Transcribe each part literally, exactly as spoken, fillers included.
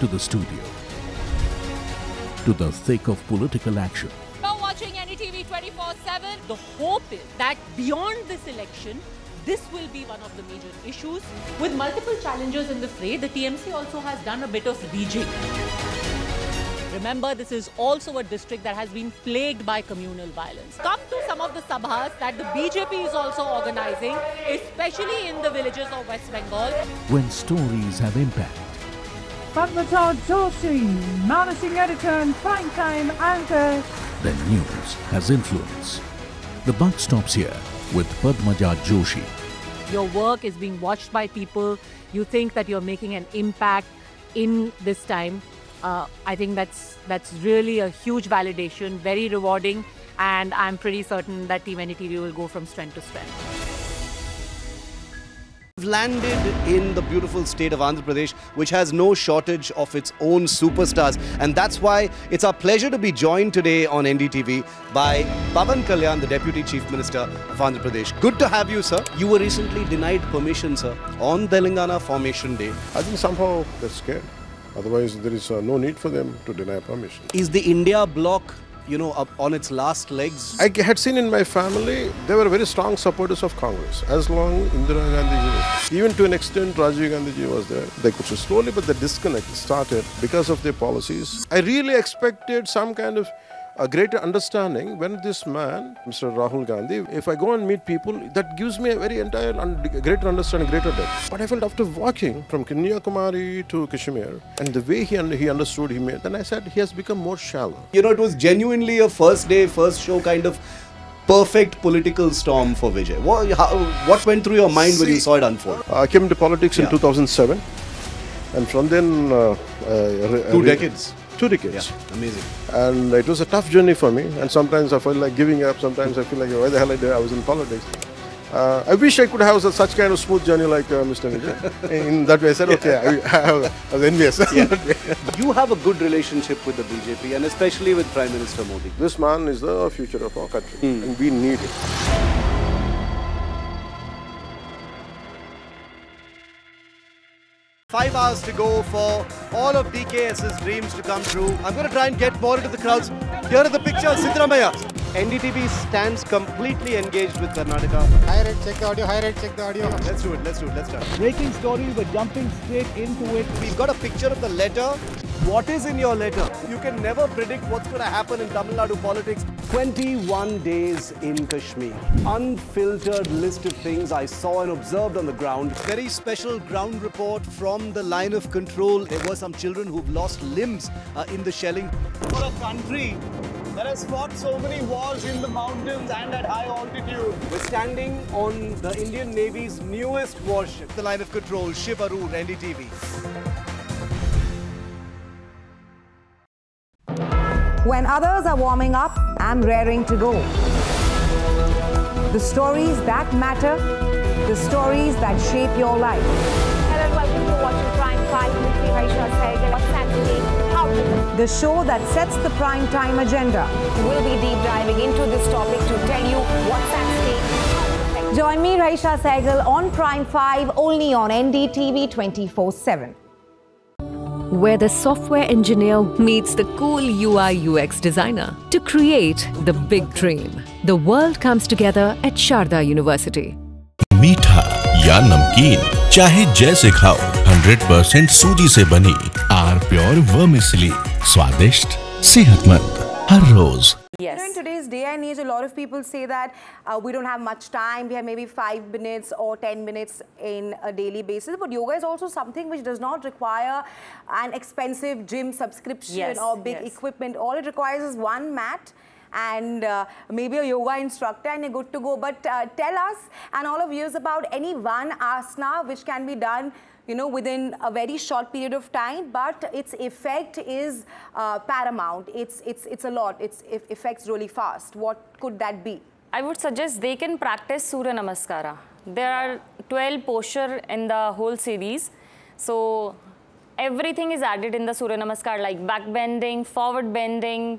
to the studio, to the thick of political action. You're watching N D T V twenty-four seven. The hope is that beyond this election, this will be one of the major issues. With multiple challengers in the fray, the T M C also has done a bit of rejig. Remember, this is also a district that has been plagued by communal violence. Come to some of the sabhas that the B J P is also organizing, especially in the villages of West Bengal. When stories have impact, Padma Joshi, managing editor and prime-time anchor. then news has influence. The buck stops here with Padmaja Joshi. Your work is being watched by people. You think that you're making an impact in this time. Uh, I think that's that's really a huge validation, very rewarding, and I'm pretty certain that Team N D T V will go from strength to strength. We've landed in the beautiful state of Andhra Pradesh, which has no shortage of its own superstars, and that's why it's our pleasure to be joined today on N D T V by Pawan Kalyan, the Deputy Chief Minister of Andhra Pradesh. Good to have you, sir. You were recently denied permission, sir, on Telangana Formation Day. I think somehow they're scared. Otherwise, there is uh, no need for them to deny permission. Is the India bloc, you know, up on its last legs? I had seen in my family, they were very strong supporters of Congress. As long Indira Gandhi was, even to an extent Rajiv Gandhi was there, they could slowly, but the disconnect started because of their policies. I really expected some kind of a greater understanding when this man, Mister Rahul Gandhi, if I go and meet people, that gives me a very entire and greater understanding, greater depth. But I felt after walking from Kanyakumari to Kashmir, and the way he, he understood, he made, then I said he has become more shallow. You know, it was genuinely a first day, first show kind of perfect political storm for Vijay. What, how, what went through your mind when you saw it unfold? I came into politics Yeah. in two thousand seven, and from then... Uh, uh, Two decades. Two decades. Yeah, amazing. And it was a tough journey for me, and sometimes I felt like giving up, sometimes I feel like, why the hell I did, I was in politics. Uh, I wish I could have such kind of smooth journey like uh, Mister Vijay. In that way, I said, okay, I, I was envious. Yeah. You have a good relationship with the B J P, and especially with Prime Minister Modi. This man is the future of our country, Hmm. and we need it. Five hours to go for all of D K S's dreams to come true. I'm going to try and get more into the crowds. Here are the pictures, Siddaramaiah. N D T V stands completely engaged with Karnataka. High rate, check the audio, high rate, check the audio. Let's do it, let's do it, let's start. Breaking story, we're jumping straight into it. We've got a picture of the letter. What is in your letter? You can never predict what's going to happen in Tamil Nadu politics. twenty-one days in Kashmir. Unfiltered list of things I saw and observed on the ground. Very special ground report from the line of control. There were some children who've lost limbs uh, in the shelling. For a country that has fought so many wars in the mountains and at high altitude. We're standing on the Indian Navy's newest warship. The line of control, Shiv Arur, N D T V. When others are warming up, I'm raring to go. The stories that matter, the stories that shape your life. Hello and welcome to Watching Prime five with me, Raisha Sehgal. What's happening? How to... The show that sets the prime time agenda. We'll be deep diving into this topic to tell you what's at stake. Join me, Raisha Sehgal, on Prime five, only on N D T V twenty-four seven. Where the software engineer meets the cool U I U X designer to create the big dream. The world comes together at Sharda University. मीठा या नमकीन चाहे जैसे खाओ, hundred percent सूजी से बनी are pure vermicelli, स्वादिष्ट, सेहतमंद हर रोज. Yes. You know, in today's day and age, a lot of people say that uh, we don't have much time. We have maybe five minutes or ten minutes in a daily basis. But yoga is also something which does not require an expensive gym subscription Yes, or big yes. equipment. All it requires is one mat and uh, maybe a yoga instructor, and you're good to go. But uh, tell us and all of you about any one asana which can be done, you know, within a very short period of time, but its effect is uh, paramount. It's, it's, it's a lot. It's, it affects really fast. What could that be? I would suggest they can practice Surya Namaskara. There are twelve postures in the whole series. So everything is added in the Surya Namaskar, like back bending, forward bending.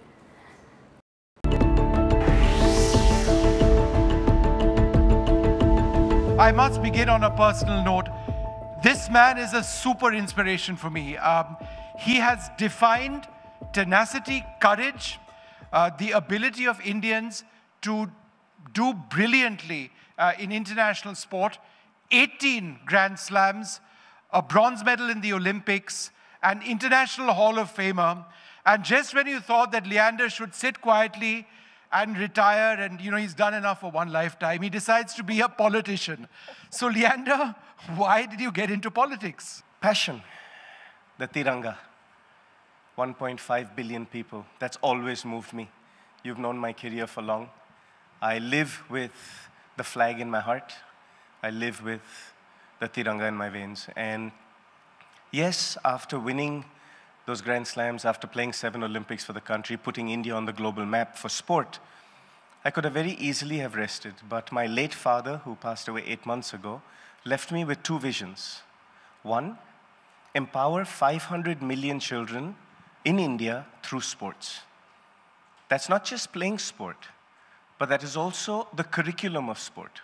I must begin on a personal note. This man is a super inspiration for me. Um, he has defined tenacity, courage, uh, the ability of Indians to do brilliantly uh, in international sport, eighteen Grand Slams, a bronze medal in the Olympics, an International Hall of Famer. And just when you thought that Leander should sit quietly and retire and, you know, he's done enough for one lifetime, he decides to be a politician. So, Leander, why did you get into politics? Passion. The Tiranga. one point five billion people. That's always moved me. You've known my career for long. I live with the flag in my heart. I live with the Tiranga in my veins. And yes, after winning those Grand Slams, after playing seven Olympics for the country, putting India on the global map for sport, I could have very easily have rested. But my late father, who passed away eight months ago, left me with two visions. One, empower five hundred million children in India through sports. That's not just playing sport, but that is also the curriculum of sport.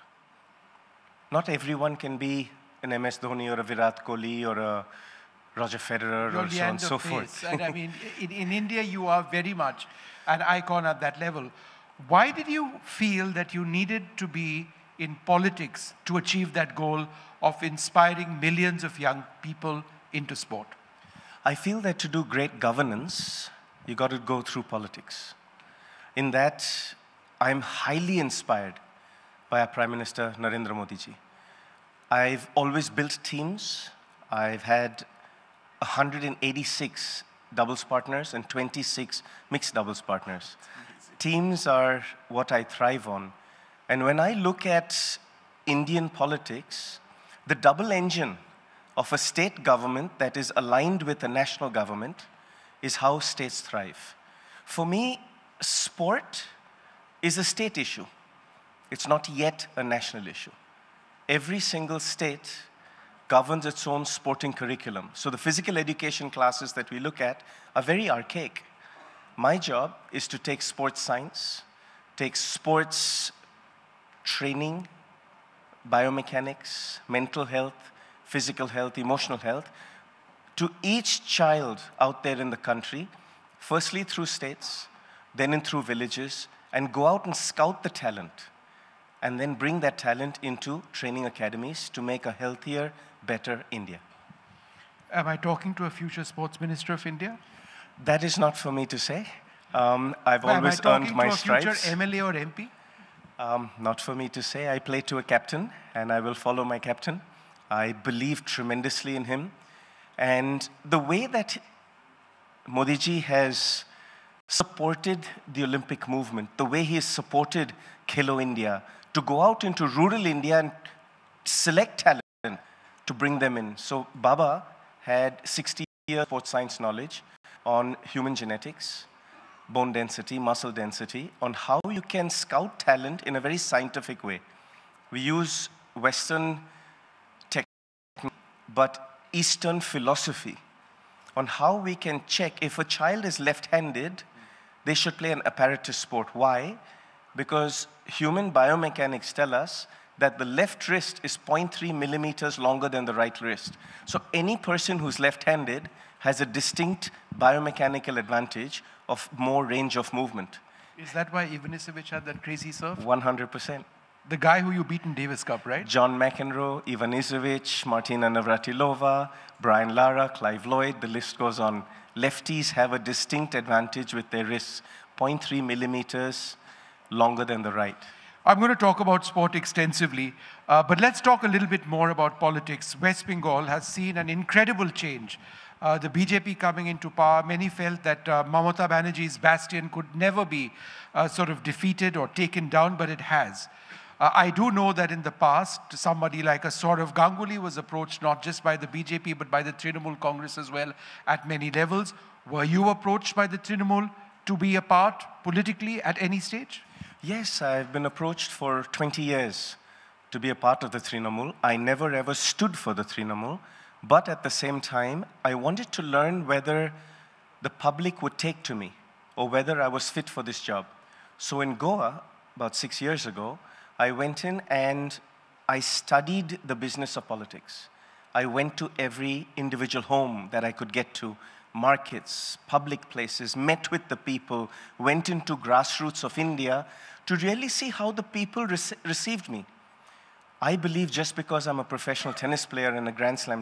Not everyone can be an M S Dhoni or a Virat Kohli or a Roger Federer Your or so on and so pace. forth. And I mean, in, in India, you are very much an icon at that level. Why did you feel that you needed to be in politics to achieve that goal of inspiring millions of young people into sport? I feel that to do great governance, you got to go through politics. In that, I'm highly inspired by our Prime Minister, Narendra Modi ji. I've always built teams. I've had one hundred eighty-six doubles partners and twenty-six mixed doubles partners. Teams are what I thrive on. And when I look at Indian politics, the double engine of a state government that is aligned with a national government is how states thrive. For me, sport is a state issue. It's not yet a national issue. Every single state governs its own sporting curriculum. So the physical education classes that we look at are very archaic. My job is to take sports science, take sports training, biomechanics, mental health, physical health, emotional health, to each child out there in the country, firstly through states, then in through villages, and go out and scout the talent, and then bring that talent into training academies to make a healthier, better India. Am I talking to a future sports minister of India? That is not for me to say. Um, I've Am always I earned my talking to a stripes. future M L A or M P? Um, not for me to say. I play to a captain, and I will follow my captain. I believe tremendously in him. And the way that Modi ji has supported the Olympic movement, the way he has supported Khelo India, to go out into rural India and select talent to bring them in. So Baba had sixty years sports science knowledge on human genetics, bone density, muscle density, on how you can scout talent in a very scientific way. We use Western technique, but Eastern philosophy on how we can check if a child is left-handed, they should play an apparatus sport. Why? Because human biomechanics tell us that the left wrist is zero point three millimeters longer than the right wrist. So any person who's left-handed has a distinct biomechanical advantage of more range of movement. Is that why Ivanisevic had that crazy serve? one hundred percent. The guy who you beat in Davis Cup, right? John McEnroe, Ivanisevic, Martina Navratilova, Brian Lara, Clive Lloyd, the list goes on. Lefties have a distinct advantage with their wrists, zero point three millimeters longer than the right. I'm going to talk about sport extensively, uh, but let's talk a little bit more about politics. West Bengal has seen an incredible change. Uh, the B J P coming into power, many felt that uh, Mamata Banerjee's bastion could never be uh, sort of defeated or taken down, but it has. Uh, I do know that in the past, somebody like a Saurav Ganguly was approached not just by the B J P, but by the Trinamool Congress as well at many levels. Were you approached by the Trinamool to be a part politically at any stage? Yes, I've been approached for twenty years to be a part of the Trinamool. I never ever stood for the Trinamool, but at the same time, I wanted to learn whether the public would take to me or whether I was fit for this job. So in Goa, about six years ago, I went in and I studied the business of politics. I went to every individual home that I could get to, markets, public places, met with the people, went into grassroots of India to really see how the people rec received me. I believe just because I'm a professional tennis player and a Grand Slam